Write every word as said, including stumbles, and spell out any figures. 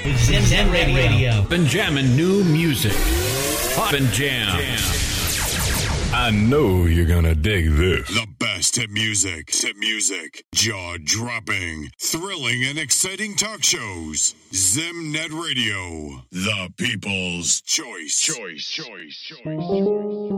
with Zen Radio. Radio. Been jamming new music. Pop and jam. I know you're gonna dig this. The best hit music, hit music, jaw-dropping, thrilling, and exciting talk shows. Zemnet Radio, the people's choice. Choice, choice, choice.